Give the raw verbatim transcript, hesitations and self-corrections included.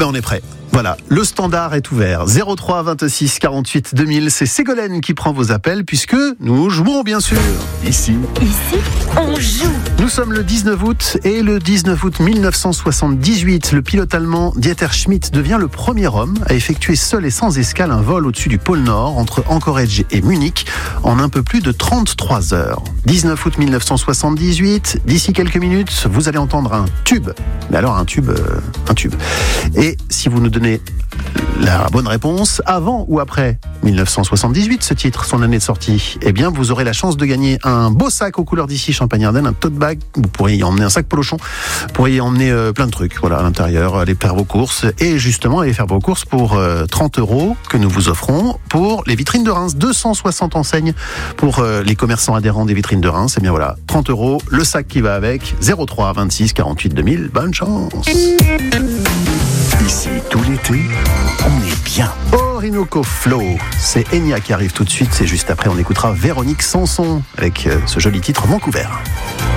ben on est prêt. Voilà, le standard est ouvert. zéro trois vingt-six quarante-huit deux mille, c'est Ségolène qui prend vos appels puisque nous jouons bien sûr. Ici. Ici, on joue. Nous sommes le dix-neuf août et le dix-neuf août mille neuf cent soixante-dix-huit, le pilote allemand Dieter Schmidt devient le premier homme à effectuer seul et sans escale un vol au-dessus du pôle Nord entre Anchorage et Munich en un peu plus de trente-trois heures. dix-neuf août mille neuf cent soixante-dix-huit, d'ici quelques minutes, vous allez entendre un tube. Mais alors un tube, euh, un tube. Et si vous nous donnez la bonne réponse, avant ou après mille neuf cent soixante-dix-huit, ce titre, son année de sortie, eh bien, vous aurez la chance de gagner un beau sac aux couleurs d'ici, Champagne-Ardenne, un tote bag. Vous pourriez y emmener un sac polochon. Vous pourriez y emmener euh, plein de trucs, voilà, à l'intérieur, aller faire vos courses. Et justement, aller faire vos courses pour euh, trente euros que nous vous offrons pour les vitrines de Reims. deux cent soixante enseignes pour euh, les commerçants adhérents des vitrines de Reims. Eh bien voilà, trente euros, le sac qui va avec, zéro trois vingt-six quarante-huit deux mille. Bonne chance. Ici, tout l'été, on est bien. Orinoco Flow, c'est Enya qui arrive tout de suite. C'est juste après, on écoutera Véronique Sanson avec ce joli titre Vancouver.